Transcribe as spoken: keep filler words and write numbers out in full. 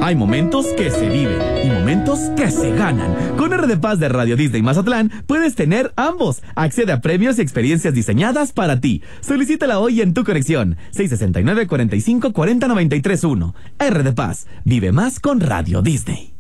Hay momentos que se viven y momentos que se ganan. Con R de Paz de Radio Disney Mazatlán puedes tener ambos. Accede a premios y experiencias diseñadas para ti. Solicítala hoy en tu conexión. seis sesenta y nueve, cuarenta y cinco, cuarenta, noventa y tres uno. R de Paz. Vive más con Radio Disney.